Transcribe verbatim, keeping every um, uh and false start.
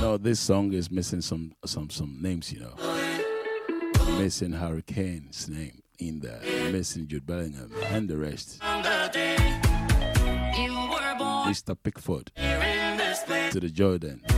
know, this song is missing some some some names, you know. Missing Hurricane's name in there, missing Jude Bellingham and the rest. Mister Pickford to the Jordan.